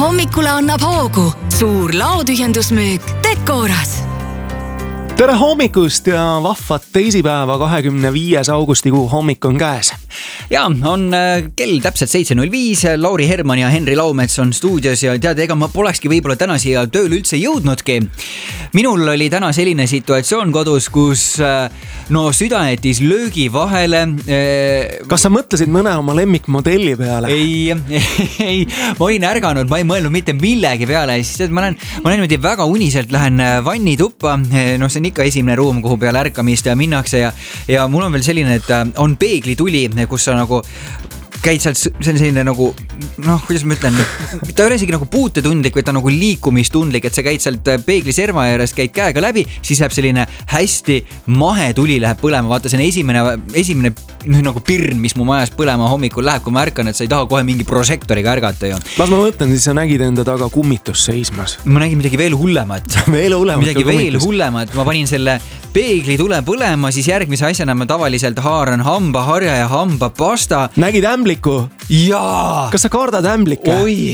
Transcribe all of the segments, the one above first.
Hommikule annab hoogu suur laotühjendusmüük Decoras. Tere hommikust ja vahvat teisipäeva 25. augustikuu hommik on käes. Ja on kell täpselt 7.05, Lauri Herman ja Henri Laumets on stuudios ja tead, ega ma polekski võib-olla täna siia tööl üldse jõudnudki. Minul oli täna selline situatsioon kodus, kus süda jättis löögi vahele. Kas sa mõtlesid mõne oma lemmikmodelli peale? Ei, ma olin ärganud, ma ei mõelnud mitte millegi peale. Siis ma lähen väga uniselt, lähen vannituppa, see on ikka esimene ruum, kuhu peale ärkamist minnakse ja mul on veel selline, et on peeglituli, kus sa nagu käid sealt, see on selline nagu, kuidas ma ütlen, ta ei ole isegi nagu puutetundlik, või ta on nagu liikumistundlik, et sa käid sealt peegli serva ääres, käid käega läbi, siis läheb selline hästi mahe tuli läheb põlema, vaata see on esimene nagu pirn, mis mu majas põlema hommikul läheb, kui ma ärkan, et sa ei taha kohe mingi prožektoriga ärgata ju. Las ma mõtlen, siis sa nägid enda taga kummitus seismas. Ma nägin midagi veel hullemat. Midagi veel hullemat, ma panin selle peegli tule põlema, siis järgmise asjana ma tavaliselt haaran hambaharja ja hambapasta. Nägid ämbliku? Jaa! Kas sa kardad ämblikke? Oi!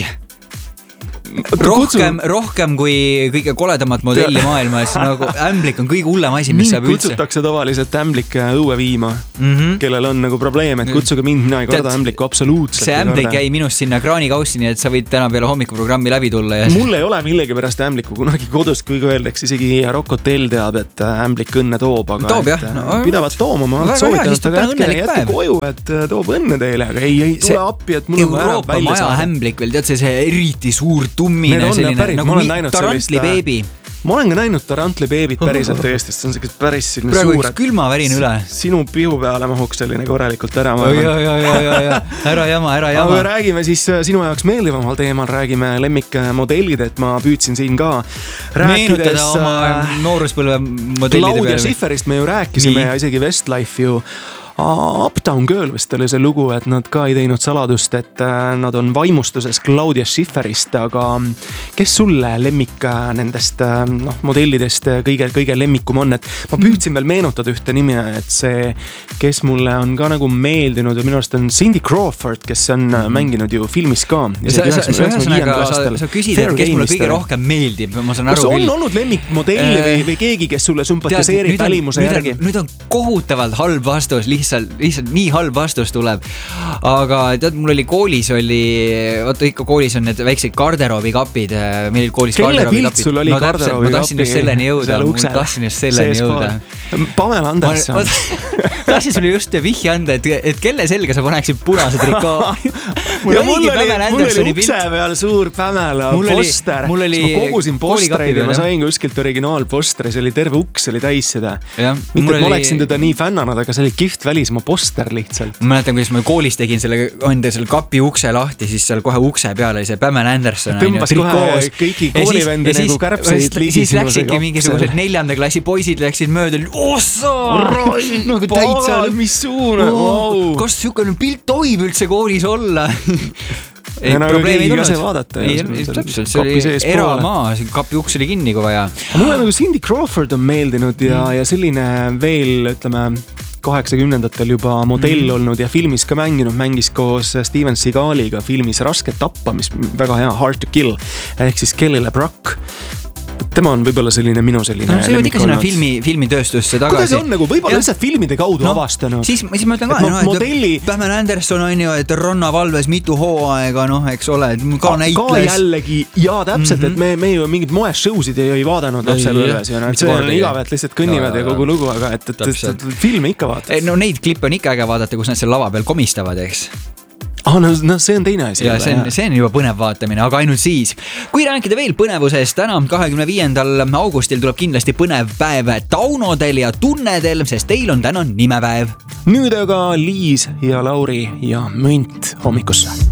Rohkem kui kõige koledamat modelli maailmas, nagu ämblik on kõige hullem asi, mis saab üldse. Kutsutakse tavaliselt ämblikke õue viima, kellel on nagu probleem, et kutsuge mind, mina ei karda ämbliku absoluutselt. See ämblik jäi minust sinna kraanikausti, nii et sa võid täna peale hommikuprogrammi läbi tulla. Mul ei ole millegi pärast ämbliku kunagi kodus, kui öeldakse, isegi Rock Hotel teab, et ämblik õnne toob, aga pidavad tooma, ma soovitan, et jätke koju, et toob õnne teile, aga ei tule appi, et mul on Euroopa maja ämblik veel, tead see eriti suur tummine, selline nagu tarantli beebi. Ma olen ka näinud tarantli beebit päriselt Eestist, see on selline päris selline praegu suur, üks külmavärin üle. Sinu pihu peale mahuks selline korralikult ära. Ja. Ära jama. Aga räägime siis sinu jaoks meeldivamal teemal, räägime lemmikmodellid, et ma püüdsin siin ka meenutada oma nooruspõlve modellide peale. Claudia Schifferist me ju rääkisime ja isegi Westlife ju. Uptown Girl vist oli see lugu, et nad ka ei teinud saladust, et nad on vaimustuses Claudia Schifferist, aga kes sulle lemmik nendest modellidest kõige lemmikum on, et ma püüdsin veel meenutada ühte nimi, et see, kes mulle on ka nagu meeldinud ja minu arust on Cindy Crawford, kes on mänginud ju filmis ka. Sa küsid, et kes mulle kõige rohkem meeldib, ma saan aru küll. Kas on olnud lemmikmodelli või keegi, kes sulle sümpatiseerib välimuse järgi? Nüüd on kohutavalt halb vastus, lihtsalt nii halb vastus tuleb. Aga tead, mul oli koolis ikka koolis on need väiksed garderoobikapid. Meil oli koolis garderoobikapid. Kelle pilt sul oli garderoobikapi? Ma tahtsin just selleni jõuda. Pamela Anderson. Tahtsin sulle just vihje anda, et kelle selga sa paneksid punase trikoo. Mul oli ukse peal suur Pamela poster. Ma kogusin postreid ja ma sain kuskilt originaalpostri, see oli terve uks, oli täis seda. Mitte, et ma oleksin teda nii fännanud, aga see oli kihvt välismaa poster lihtsalt. Ma mäletan, kuidas ma koolis tegin selle kapi ukse lahti, siis seal kohe ukse peale oli see Pamela Anderson. Tõmbas kohe kõiki koolivendi nagu kärbseid liigi. Siis läksidki mingisugused 4. klassi poisid läksid mööda. Ossa! Nagu täitsa, mis suuna. Kas siukene pilt tohib üldse koolis olla? Probleemi ei tulnud. Vaadata. Täpselt, see oli eramaa, kapi uks oli kinni kui vaja. Mulle nagu Cindy Crawford on meeldinud ja selline veel, ütleme, 80-ndatel juba modell olnud ja filmis ka mängis koos Steven Seagaliga filmis Raske tappa, mis väga hea, Hard to Kill, ehk siis Kelly LeBrock. Tema on võib-olla selline minu selline see on ikka sinna filmitööstusse tagasi. Kuidas on nagu võib-olla lihtsalt filmide kaudu avastanud? Siis ma ütlen ka, modelli... Pamela Anderson on ju, et Ronna valves mitu hooaega, eks ole, ka näitles. Ka jällegi, ja täpselt, et me ju mingid moeshowsid ei vaadanud lapsepõlves. See on igav, et lihtsalt kõnnivad ja kogu lugu, aga et filme ikka vaatad. No neid klippe on ikka äge vaadata, kus nad seal lava peal komistavad, eks. See on teine asi. Ja see on juba põnev vaatamine, aga ainult siis. Kui rääkida veel põnevusest, täna 25. augustil tuleb kindlasti põnev päev Taunodel ja Tunnedel, sest teil on täna nimepäev. Nüüd aga Liis ja Lauri ja Münt hommikusse.